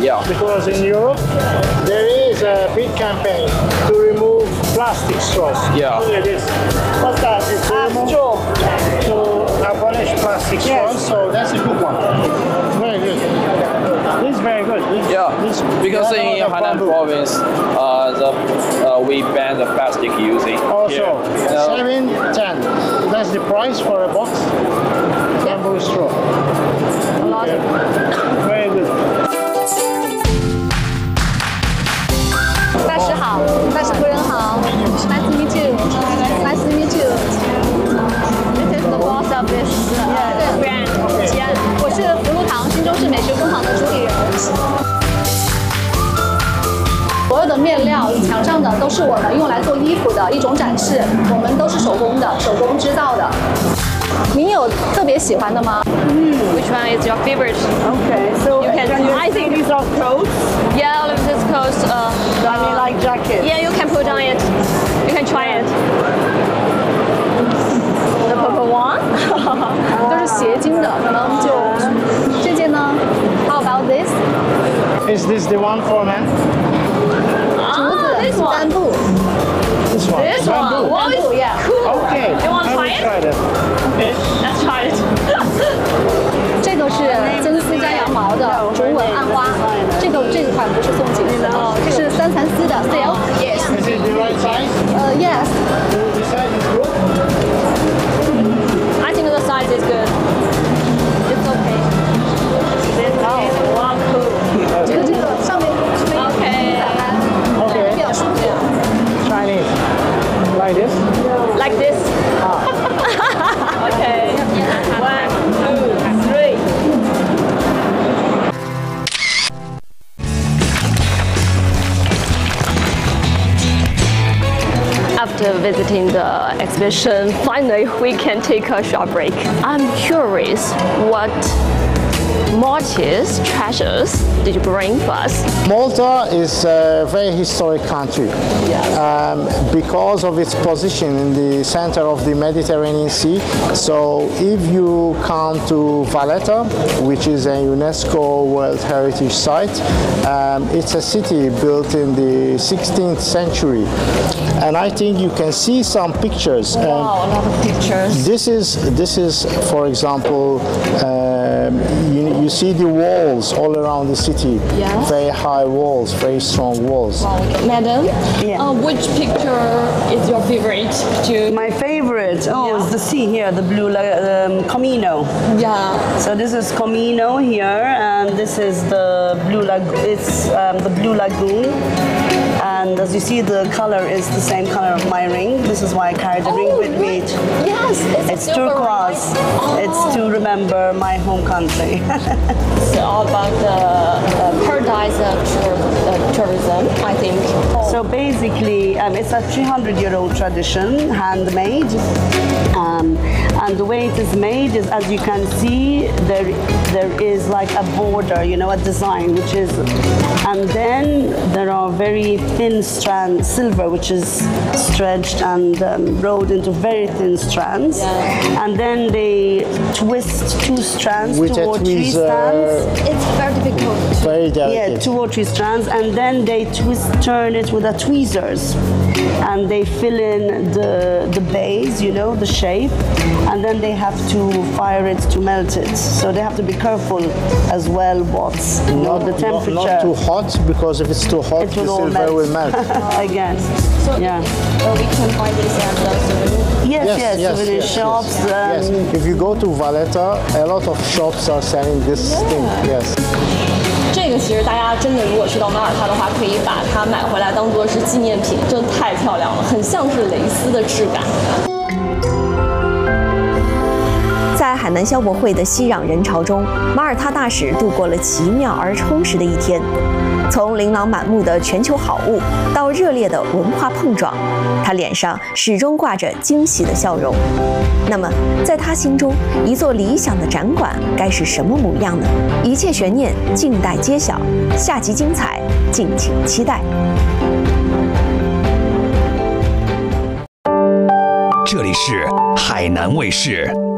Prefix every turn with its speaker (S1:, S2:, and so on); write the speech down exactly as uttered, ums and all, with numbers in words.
S1: Yeah.
S2: Because in Europe, there is a big campaign to remove plastic straws.
S1: Yeah.
S2: Look at this. What's that? It's to remove,
S3: straw.
S2: to abolish plastic straws.
S3: Yes.
S2: So that's a good one. Very good. This is very good. This,
S1: Yeah,
S2: this,
S1: because in Hainan province, uh, the uh, we ban the plastic using.
S2: Also,
S1: here. So,
S2: seven ten. That's the price for a box bamboo straw. Okay. Very good.
S4: 大师好，大师夫人好 ，Nice to meet you. Nice to meet you. This is the boss of this brand. 吉安，我是福禄堂新中式美食工坊的主理人。所有的面料墙上的都是我们用来做衣服的一种展示，我们都是手工的，手工制造的。您有特别喜欢的吗？嗯 Which one is your favorite?
S3: Okay, so
S4: You can-
S3: can you
S4: I think-
S3: these are coats.
S4: Yeah, all of this coats. Uh,
S3: I mean, like jackets.
S4: yeah, you can put on it. You can try it. The purple one 都是斜襟的，可能就这件呢 ？How about this?
S2: Is this the one for men?
S4: 竹子、帆布。
S2: This one.
S4: This one.
S2: Bamboo.
S4: Wow, it's
S3: yeah.
S4: cool.
S2: Okay.
S4: You want to
S2: I
S4: try
S2: will
S4: it?
S2: try that. Okay.
S4: Let's try it. 这个是真丝加羊毛的竹纹暗花，这个这个款不是宋锦丝哦，这是三蚕丝的 silk。Yes.
S2: Is it the right size?
S4: 呃、yes.
S2: The size is good.
S4: I think the size is good. It's okay. This is wow cool. 这个这个上面可以
S2: Okay.
S4: 比较舒服。
S2: Chinese. Like this?
S4: Like this. Okay. One, two, three. After visiting the exhibition, finally we can take a short break. I'm curious, what Maltese treasures did you bring for us?
S2: Malta is a very historic country um, because of its position in the center of the Mediterranean Sea. So if you come to Valletta, which is a UNESCO World Heritage Site, um, it's a city built in the sixteenth century. And I think you can see some pictures.
S4: Wow, a lot of pictures.
S2: This is, this is, for example, um, you, you see the walls all around the city.
S4: Yes.
S2: Very high walls, very strong walls.
S4: Madam,
S3: Yeah.
S4: uh, which picture is your favorite? To
S3: My favorite, oh,
S4: Yeah.
S3: is the sea here, the blue la- um, Comino.
S4: yeah,
S3: So this is Comino here, and this is the blue lag- It's um, the blue lagoon, and as you see, the color is the same color of my ring. This is why I carried the ring
S4: Oh,
S3: with me.
S4: yes, it's,
S3: It's
S4: silver,
S3: turquoise.
S4: right?
S3: It's to remember my home country.
S4: It's all about the uh, paradise of tour- uh, tourism, I think.
S3: So basically, um, it's a three hundred year old tradition, handmade. Um, and the way it is made is, as you can see, there there is like a border, you know, a design, which is, and then there are very thin strands, silver, which is stretched and um, rolled into very thin strands.
S4: Yeah.
S3: And then they twist two strands,
S2: With
S3: two
S2: a
S3: or three
S2: tweezer.
S3: strands.
S4: It's very difficult.
S2: Very
S3: Yeah,
S2: delicate.
S3: two or three strands, and then they twist, turn it with the tweezers, and they fill in the the base, you know, the shape, and then they have to fire it to melt it. So they have to be careful as well what's, you know,
S2: Not,
S3: the
S2: not,
S3: temperature.
S2: not too hot, because if it's too hot,
S3: It
S2: the
S3: will all
S2: silver
S3: melt.
S2: will melt.
S3: Again.
S4: So
S3: Yeah.
S4: uh, we can find this at the souvenir.
S3: Yes, yes, souvenir shops.
S2: yes.
S3: Um,
S2: If you go to Valletta, a lot of shops are selling this thing. Yes.
S4: 这个其实大家真的如果去到马耳他的话，可以把它买回来当做是纪念品，真的太漂亮了，很像是蕾丝的质感。
S5: 在海南消博会的熙攘人潮中，马耳他大使度过了奇妙而充实的一天。从琳琅满目的全球好物到热烈的文化碰撞，他脸上始终挂着惊喜的笑容。那么，在他心中，一座理想的展馆该是什么模样呢？一切悬念静待揭晓，下集精彩，敬请期待。
S6: 这里是海南卫视。